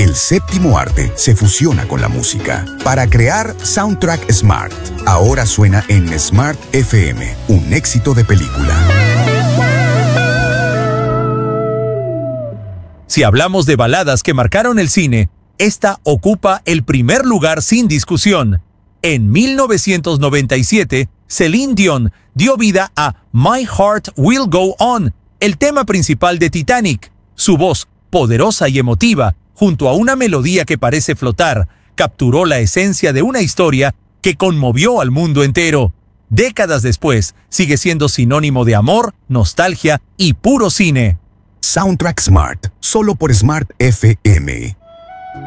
El séptimo arte se fusiona con la música para crear Soundtrack Smart. Ahora suena en Smart FM, un éxito de película. Si hablamos de baladas que marcaron el cine, esta ocupa el primer lugar sin discusión. En 1997, Celine Dion dio vida a My Heart Will Go On, el tema principal de Titanic. Su voz, poderosa y emotiva, junto a una melodía que parece flotar, capturó la esencia de una historia que conmovió al mundo entero. Décadas después, sigue siendo sinónimo de amor, nostalgia y puro cine. Soundtrack Smart, solo por Smart FM.